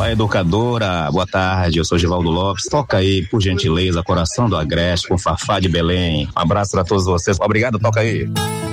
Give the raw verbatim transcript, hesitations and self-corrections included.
Olá, educadora, boa tarde, eu sou Givaldo Lopes. Toca aí, por gentileza, Coração do Agreste com Fafá de Belém. Um abraço para todos vocês. Obrigado, toca aí.